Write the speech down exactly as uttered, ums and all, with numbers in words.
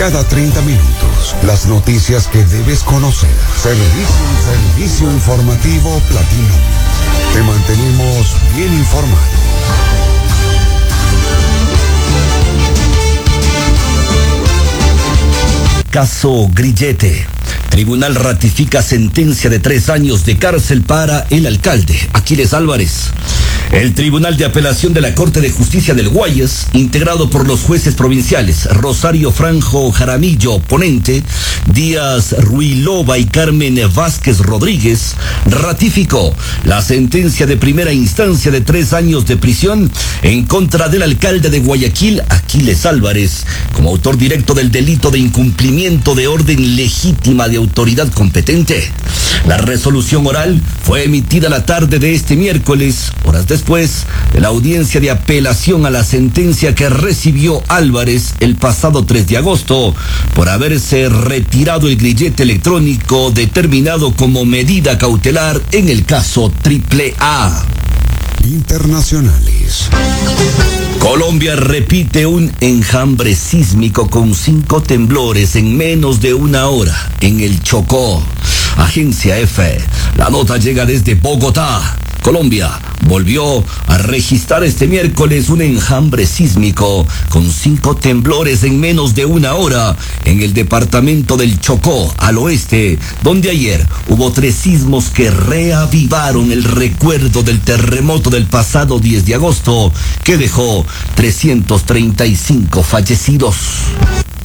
Cada treinta minutos, las noticias que debes conocer. Servicio, servicio informativo Platinum. Te mantenemos bien informado. Caso Grillete. Tribunal ratifica sentencia de tres años de cárcel para el alcalde, Aquiles Álvarez. El Tribunal de Apelación de la Corte de Justicia del Guayas, integrado por los jueces provinciales Rosario Franjo Jaramillo, ponente, Díaz Ruilova y Carmen Vázquez Rodríguez, ratificó la sentencia de primera instancia de tres años de prisión en contra del alcalde de Guayaquil, Aquiles Álvarez, como autor directo del delito de incumplimiento de orden legítima de autoridad competente. La resolución oral fue emitida la tarde de este miércoles, horas después de la audiencia de apelación a la sentencia que recibió Álvarez el pasado tres de agosto por haberse retirado el grillete electrónico determinado como medida cautelar en el caso Triple A. Internacionales. Colombia repite un enjambre sísmico con cinco temblores en menos de una hora en el Chocó. Agencia F. La nota llega desde Bogotá. Colombia volvió a registrar este miércoles un enjambre sísmico con cinco temblores en menos de una hora en el departamento del Chocó, al oeste, donde ayer hubo tres sismos que reavivaron el recuerdo del terremoto del pasado diez de agosto, que dejó trescientos treinta y cinco fallecidos.